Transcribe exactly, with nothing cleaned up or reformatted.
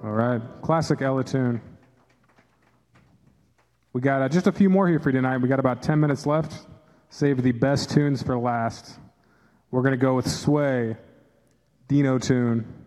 All right, classic Ella tune. We got uh, just a few more here for you tonight. We got about ten minutes left. Save the best tunes for last. We're going to go with Sway, Dino tune.